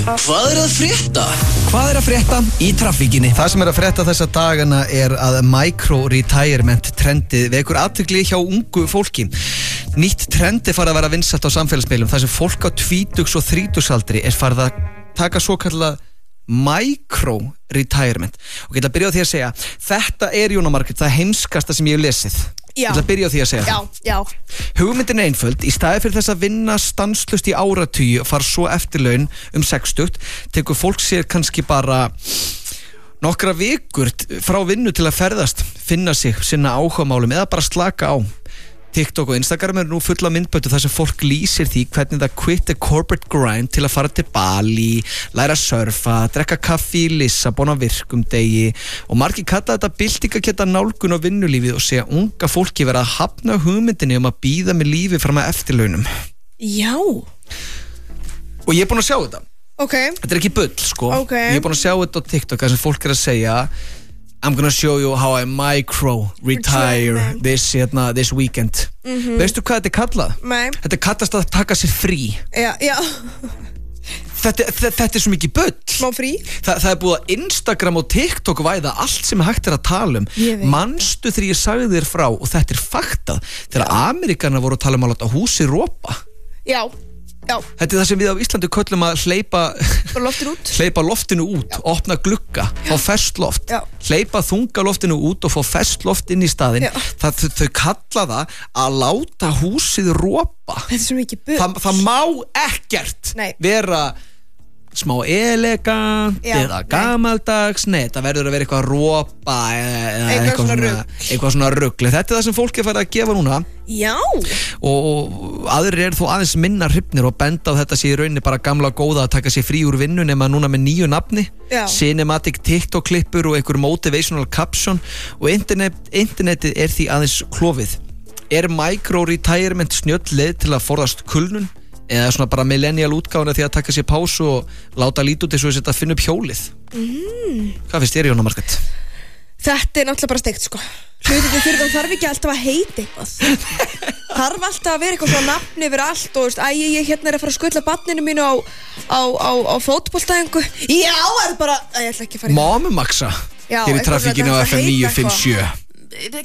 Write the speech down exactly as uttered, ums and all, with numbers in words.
Hvað er að frétta? Hvað er að frétta í traffíkinni? Það sem er að frétta þessa dagana er að micro-retirement trendið vekur athygli hjá ungu fólki. Nýtt trendi farið að vera vinsælt á samfélagsmiðlum þar sem fólk á tvítugs og þrítugsaldri er farið að taka svo kallað micro-retirement. Og geta að byrja á því að segja, þetta er Jóna Margrét það heimskasta sem ég hef lesið. Já. Geta að byrja á því að segja Já, já. Hugmyndin er einföld, í staði fyrir þess að vinna stanslust í áratugi og fara svo eftirlaun um sextugt, tekur fólk sér kannski bara nokkra vikur frá vinnu til að ferðast, finna sig, sinna áhugamálum eða bara slaka á. TikTok og Instagram eru nú fulla myndbötu þar sem fólk lýsir því hvernig það quit the corporate grind til að fara til Bali, læra að surfa, drekka kaffi í Lissabon á virkum degi og margir kalla þetta byltingakennda nálgun á vinnulífið og segja unga fólki vera að hafna hugmyndinni um að bíða með lífi fram að eftirlaunum. Já. Og ég er búin að sjá þetta. Ok. Þetta er ekki bull, sko. Ok. Ég er búin að sjá þetta á TikTok þar sem fólk er að segja I'm gonna show you how I micro-retire this, hérna, this weekend. Mm-hmm. Veistu hvað þetta er kallað? Nei. Þetta er kallast að taka sér frí. Já, já. Þetta, þetta, þetta er svo mikið bull. Smá frí. Þa, það er búið að Instagram og TikTok væða allt sem hægt er að tala um. Manstu þegar ég sagði þér frá, og þetta er faktað, þegar Amerikanar voru að tala um að láta húsi ropa. Já. Já. Þetta er það sem við á Íslandi köllum að hleypa loftinu út, hleypa loftinu út, Já. opna glugga, fá ferskt loft, Já. hleypa þunga loftinu út og fá ferskt loft inn í staðinn. Það, þau kalla það að láta húsið ropa. Þetta er svo mikið bull. Það, það má ekkert Nei. vera smá elegant Já, eða nei. gamaldags, nei, það verður að vera eitthvað ropa eða Eitthvað eitthvað svona svona, rugl. eitthvað svona rugli. Þetta er það sem fólk er farið að gefa núna. Já. Og, og aðrir eru þó aðeins minna hrifnir og benda á þetta sé í rauninni bara gamla góða að taka sér frí úr vinnu nema núna með nýju nafni. Já. Cinematic TikTok klippur og einhver motivational caption og internet, internetið er því aðeins klofið. Er micro-retirement snjöll leið til að forðast kulnun eða svona bara millennial útgáfuna því að taka sér pásu og láta lítið út eins og þetta að finna upp hjólið? Mm. Hvað finnst þér, Jóna Margrét? Þetta er náttúrulega bara steikt, sko. Hlutinni fyrir það þarf ekki alltaf að heita eitthvað. Þarf alltaf að vera eitthvað svona nafn yfir allt og veist, æ, ég hérna er að fara að skutla barninu mínu á, á, á, á fótboltaæfingu. Já, það er bara, æ, ég ætla ekki að fara í það. Momumaxa Já, hér í eitthvað traffíkinu á þetta F M heita níu fimm sjö. eitthvað.